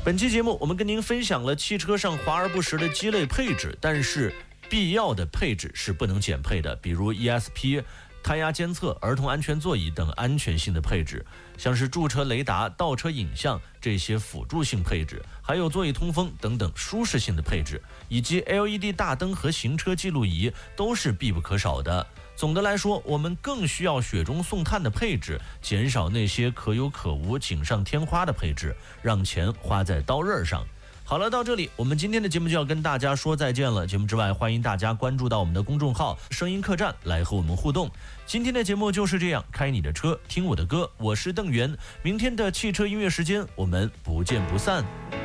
本期节目我们跟您分享了汽车上华而不实的鸡肋配置，但是必要的配置是不能减配的，比如 ESP、胎压监测、儿童安全座椅等安全性的配置，像是驻车雷达、倒车影像这些辅助性配置，还有座椅通风等等舒适性的配置，以及 LED 大灯和行车记录仪都是必不可少的。总的来说，我们更需要雪中送炭的配置，减少那些可有可无、锦上添花的配置，让钱花在刀刃上。好了，到这里我们今天的节目就要跟大家说再见了。节目之外，欢迎大家关注到我们的公众号声音客栈来和我们互动。今天的节目就是这样，开你的车，听我的歌，我是邓源。明天的汽车音乐时间，我们不见不散。